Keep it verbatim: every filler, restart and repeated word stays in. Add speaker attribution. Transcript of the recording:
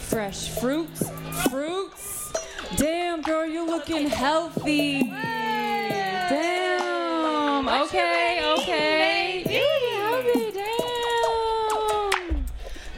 Speaker 1: fresh fruits, fruits. Damn, girl, you looking healthy.